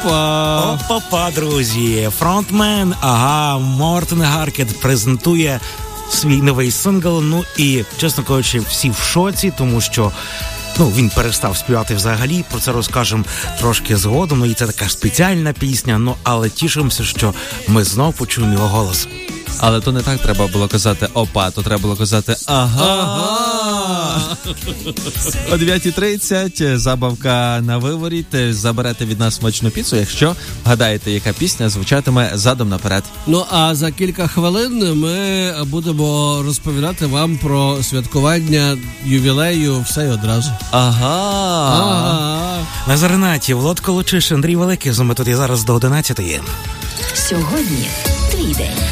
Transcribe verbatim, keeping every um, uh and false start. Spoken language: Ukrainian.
Опа! Опа, друзі! Фронтмен, ага, Мортен Гаррікет презентує свій новий сингл. Ну і, чесно кажучи, всі в шоці, тому що ну, він перестав співати взагалі, про це розкажемо трошки згодом. Ну і це така спеціальна пісня, ну але тішимося, що ми знов почуємо його голос. Але то не так треба було казати опа, то треба було казати ага. ага. О дев'ятій тридцять забавка на виворіт. Заберете від нас смачну піцу, якщо вгадаєте, яка пісня звучатиме задом наперед. Ну, а за кілька хвилин ми будемо розповідати вам про святкування ювілею все й одразу. Ага. Ага. Назар Ренатів, Володь Колочиш, Андрій Великий. З нами тут і зараз до одинадцятої. Сьогодні твій день.